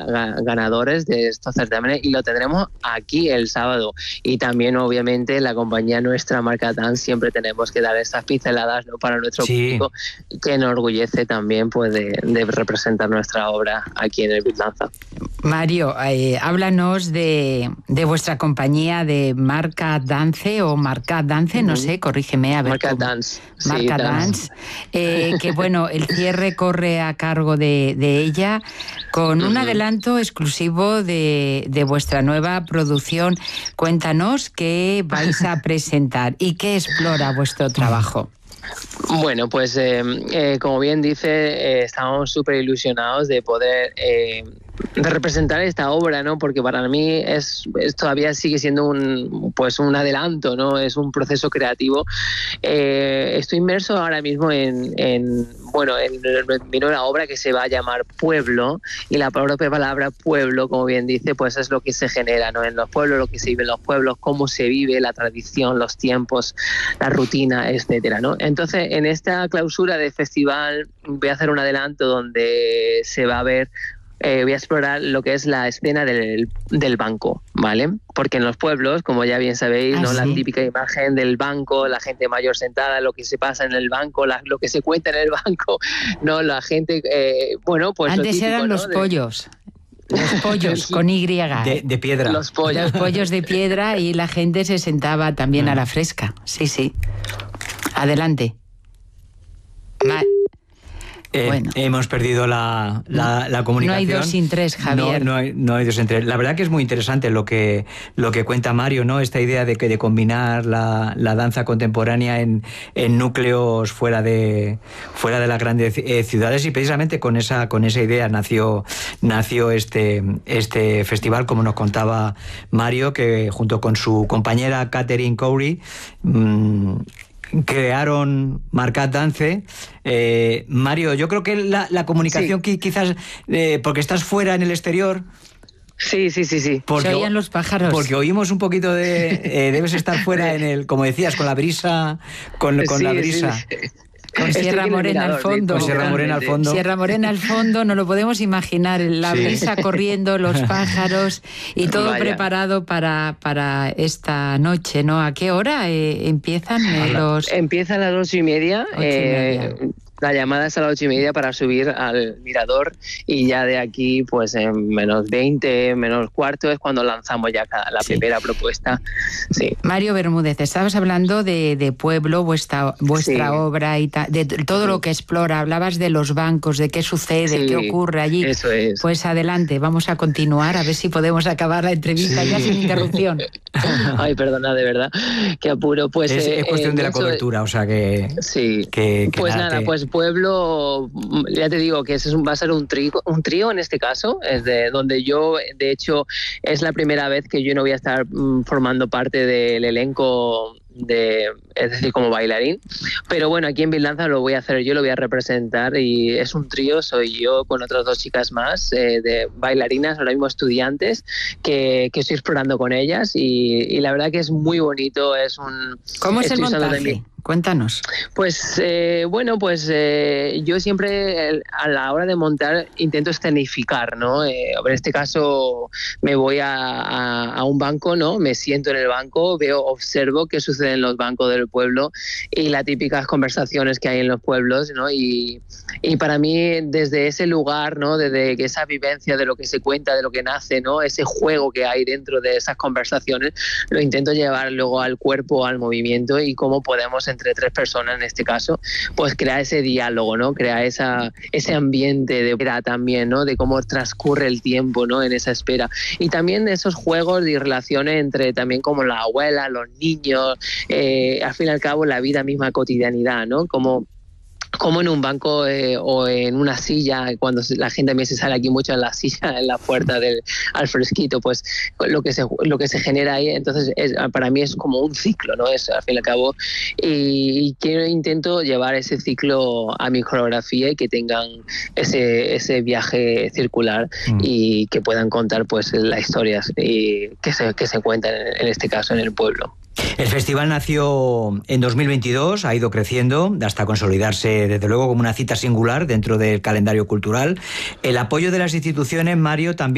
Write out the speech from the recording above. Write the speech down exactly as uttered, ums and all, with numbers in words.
ga, ganadores de estos certámenes y lo tendremos aquí el sábado. Y también, obviamente, la compañía nuestra, Marca Dance, siempre tenemos que dar estas pinceladas, ¿no?, para nuestro sí. público, que enorgullece también pues, de, de representar nuestra obra aquí en el Beat Danza. Mario, eh, háblanos de, de vuestra compañía de Marca Dance o Marca Dance, no sé, corrígeme a ver. Marca cómo. Dance. Marca sí, Dance, eh, que bueno, el cierre corre a cargo de, de ella con un uh-huh. adelanto exclusivo de, de vuestra nueva producción. Cuéntanos qué vais a presentar y qué explora vuestro trabajo. Bueno, pues eh, eh, como bien dice, eh, estamos súper ilusionados de poder eh, de representar esta obra, ¿no? Porque para mí es, es todavía sigue siendo un pues un adelanto, ¿no? Es un proceso creativo. Eh, estoy inmerso ahora mismo en, en bueno, en, en mi nueva obra que se va a llamar Pueblo, y la propia palabra pueblo, como bien dice, pues es lo que se genera, ¿no? En los pueblos, lo que se vive en los pueblos, cómo se vive la tradición, los tiempos, la rutina, etcétera, ¿no? Entonces, en esta clausura de festival voy a hacer un adelanto donde se va a ver, eh, voy a explorar lo que es la escena del, del banco, ¿vale? Porque en los pueblos, como ya bien sabéis, ¿Ah, ¿no? sí? La típica imagen del banco, la gente mayor sentada, lo que se pasa en el banco, la, lo que se cuenta en el banco, ¿no? La gente, eh, bueno, pues antes lo típico, eran ¿no? los de... pollos. Los pollos con Y. De, de piedra. Los pollos. Los pollos de piedra, y la gente se sentaba también mm. a la fresca. Sí, sí. Adelante. Ma- Eh, bueno. Hemos perdido la, la, la comunicación. No hay dos sin tres, Javier. No, no, hay, no hay dos sin tres. La verdad que es muy interesante lo que, lo que cuenta Mario, ¿no? Esta idea de, que, de combinar la, la danza contemporánea en, en núcleos fuera de, fuera de las grandes eh, ciudades, y precisamente con esa, con esa idea nació, nació este, este festival, como nos contaba Mario, que junto con su compañera Catherine Cowrie mmm, crearon Marca Dance. Eh, Mario, yo creo que la, la comunicación sí. quizás, eh, porque estás fuera en el exterior. Sí, sí, sí, sí. Porque, se oían los pájaros. Porque oímos un poquito de... Eh, debes estar fuera en el, como decías, con la brisa, con, con sí, la brisa. Sí, sí. Con Sierra Morena al fondo. Con Sierra Morena al fondo. Sierra Morena al fondo, no lo podemos imaginar. La sí. brisa corriendo, los pájaros y todo Vaya. preparado para, para esta noche, ¿no? ¿A qué hora eh, empiezan eh, los...? Empieza a las ocho y media. Ocho y media. Eh, La llamada es a las ocho y media para subir al mirador, y ya de aquí, pues en menos veinte, menos cuarto, es cuando lanzamos ya la sí. primera propuesta. Sí. Mario Bermúdez, estabas hablando de, de Pueblo, vuestra, vuestra sí. obra, y ta, de todo sí. lo que explora. Hablabas de los bancos, de qué sucede, sí. qué ocurre allí. Eso es. Pues adelante, vamos a continuar, a ver si podemos acabar la entrevista sí. ya sin interrupción. Ay, perdona, de verdad, qué apuro. Pues, es, eh, es cuestión eh, de la cobertura, o sea que... Sí, que, que pues nada, nada, te... pues Pueblo, ya te digo que ese va a ser un trío, un trío en este caso, es de donde yo, de hecho, es la primera vez que yo no voy a estar mm, formando parte del elenco, de, es decir, como bailarín, pero bueno, aquí en Beat Danza lo voy a hacer yo, lo voy a representar, y es un trío, soy yo con otras dos chicas más, eh, de bailarinas, ahora mismo estudiantes, que, que estoy explorando con ellas, y, y la verdad que es muy bonito, es un... ¿Cómo es el montaje? Cuéntanos. Pues eh, bueno, pues eh, yo siempre eh, a la hora de montar intento escenificar, ¿no? Eh, en este caso me voy a, a, a un banco, ¿no? Me siento en el banco, veo, observo qué sucede en los bancos del pueblo y las típicas conversaciones que hay en los pueblos, ¿no? Y, y para mí desde ese lugar, ¿no? Desde esa vivencia de lo que se cuenta, de lo que nace, ¿no? Ese juego que hay dentro de esas conversaciones, lo intento llevar luego al cuerpo, al movimiento, y cómo podemos entre tres personas en este caso, pues crea ese diálogo, ¿no? Crea esa, ese ambiente de espera también, ¿no? De cómo transcurre el tiempo, ¿no? En esa espera. Y también esos juegos y relaciones entre también como la abuela, los niños, eh, al fin y al cabo la vida misma, cotidianidad, ¿no? Como como en un banco eh, o en una silla, cuando la gente también se sale aquí mucho en la silla, en la puerta del al fresquito, pues lo que se lo que se genera ahí, entonces es, para mí es como un ciclo, ¿no? Es al fin y al cabo, y, y quiero intento llevar ese ciclo a mi coreografía y que tengan ese ese viaje circular mm. y que puedan contar pues las historias y que se que se cuentan en, en este caso en el pueblo. El festival nació en dos mil veintidós, ha ido creciendo hasta consolidarse desde luego como una cita singular dentro del calendario cultural. El apoyo de las instituciones, Mario, también